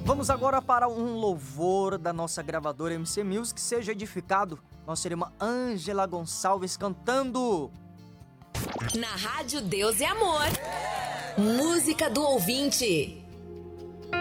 Vamos agora para um louvor da nossa gravadora MC Music. Seja edificado. Nossa irmã Ângela Gonçalves cantando. Na Rádio Deus é Amor. Música do ouvinte.